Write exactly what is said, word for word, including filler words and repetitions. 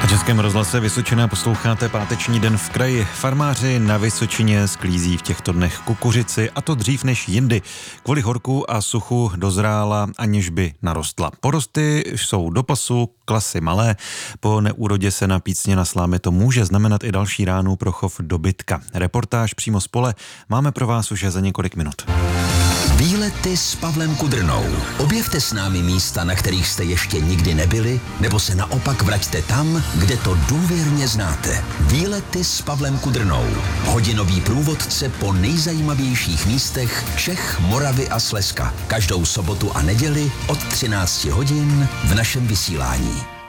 Českém rozhlase Vysočina posloucháte páteční den v kraji. Farmáři na Vysočině sklízí v těchto dnech kukuřici, a to dřív než jindy. Kvůli horku a suchu dozrála, aniž by narostla. Porosty jsou do pasu, klasy malé. Po neúrodě se na pícně na slámě to může znamenat i další ránu pro chov dobytka. Reportáž přímo z pole máme pro vás už za několik minut. Výlety s Pavlem Kudrnou. Objevte s námi místa, na kterých jste ještě nikdy nebyli, nebo se naopak vraťte tam, kde to důvěrně znáte. Výlety s Pavlem Kudrnou. Hodinový průvodce po nejzajímavějších místech Čech, Moravy a Slezska. Každou sobotu a neděli od třinácti hodin v našem vysílání.